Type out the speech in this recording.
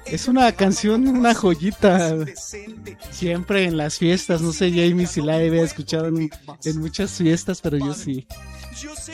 Es una canción, una joyita. Siempre en las fiestas. No sé, Jamie, si la he escuchado en muchas fiestas, pero yo sí.